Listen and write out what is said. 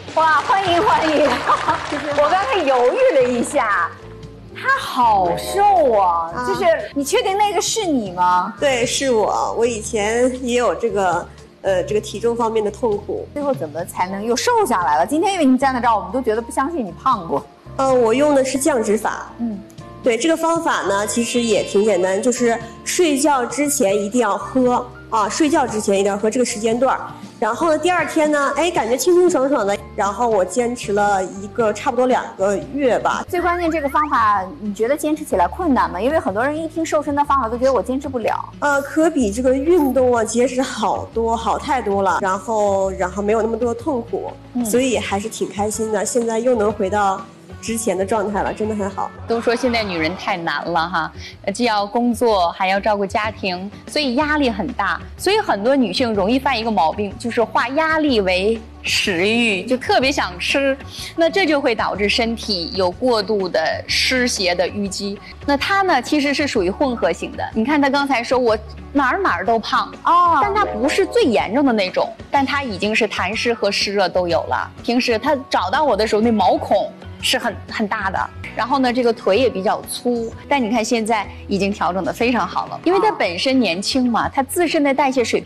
哇，欢迎欢迎！我刚才犹豫了一下，他好瘦啊，就是你确定那个是你吗？ 对，是我。我以前也有这个体重方面的痛苦。 最后怎么才能又瘦下来了？今天因为你站在这儿，我们都觉得不相信你胖过。 我用的是降脂法。对，这个方法呢，其实也挺简单，就是睡觉之前一定要喝啊，睡觉之前一定要喝这个时间段。然后呢，第二天呢，感觉清清爽爽的。然后我坚持了差不多2个月吧。 最关键这个方法，你觉得坚持起来困难吗？因为很多人一听瘦身的方法都觉得我坚持不了。 可比这个运动啊节食好太多了。然后没有那么多痛苦，所以还是挺开心的。现在又能回到之前的状态了，真的很好。 都说现在女人太难了哈，既要工作还要照顾家庭，所以压力很大。所以很多女性容易犯一个毛病，就是化压力为食欲，就特别想吃，那这就会导致身体有过度的湿邪的淤积。那她呢，其实是属于混合型的。你看她刚才说我哪儿都胖哦，但她不是最严重的那种，但她已经是痰湿和湿热都有了。平时她找到我的时候，那毛孔是很大的，然后呢，这个腿也比较粗，但你看现在已经调整得非常好了，因为她本身年轻嘛，她自身的代谢水平